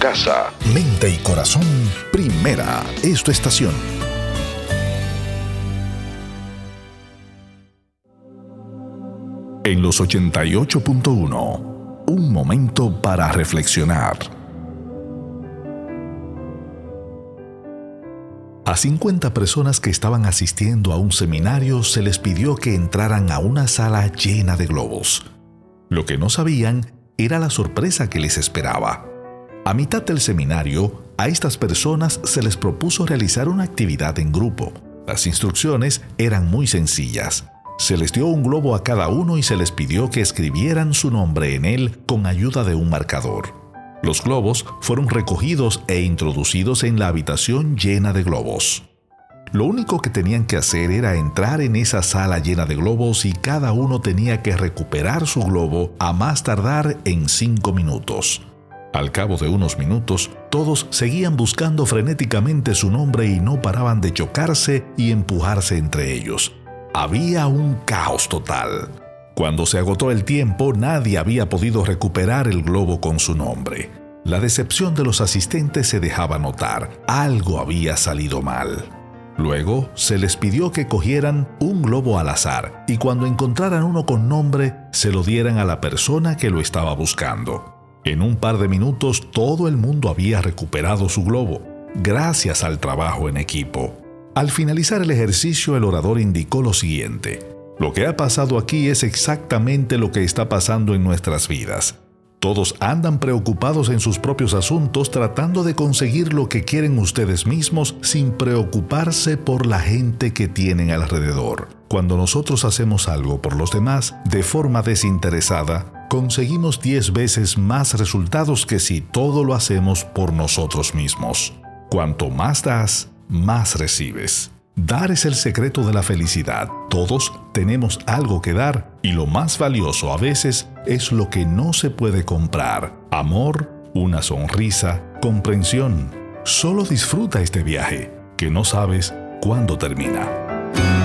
casa. Mente y corazón, Primera es tu estación. En los 88.1, un momento para reflexionar. A 50 personas que estaban asistiendo a un seminario se les pidió que entraran a una sala llena de globos. Lo que no sabían era la sorpresa que les esperaba. A mitad del seminario, a estas personas se les propuso realizar una actividad en grupo. Las instrucciones eran muy sencillas. Se les dio un globo a cada uno y se les pidió que escribieran su nombre en él con ayuda de un marcador. Los globos fueron recogidos e introducidos en la habitación llena de globos. Lo único que tenían que hacer era entrar en esa sala llena de globos y cada uno tenía que recuperar su globo a más tardar en 5 minutos. Al cabo de unos minutos, todos seguían buscando frenéticamente su nombre y no paraban de chocarse y empujarse entre ellos. Había un caos total. Cuando se agotó el tiempo, nadie había podido recuperar el globo con su nombre. La decepción de los asistentes se dejaba notar. Algo había salido mal. Luego, se les pidió que cogieran un globo al azar y cuando encontraran uno con nombre, se lo dieran a la persona que lo estaba buscando. En un par de minutos, todo el mundo había recuperado su globo, gracias al trabajo en equipo. Al finalizar el ejercicio, el orador indicó lo siguiente: lo que ha pasado aquí es exactamente lo que está pasando en nuestras vidas. Todos andan preocupados en sus propios asuntos tratando de conseguir lo que quieren ustedes mismos sin preocuparse por la gente que tienen alrededor. Cuando nosotros hacemos algo por los demás de forma desinteresada, conseguimos 10 veces más resultados que si todo lo hacemos por nosotros mismos. Cuanto más das, más recibes. Dar es el secreto de la felicidad. Todos tenemos algo que dar y lo más valioso a veces es lo que no se puede comprar. Amor, una sonrisa, comprensión. Solo disfruta este viaje, que no sabes cuándo termina.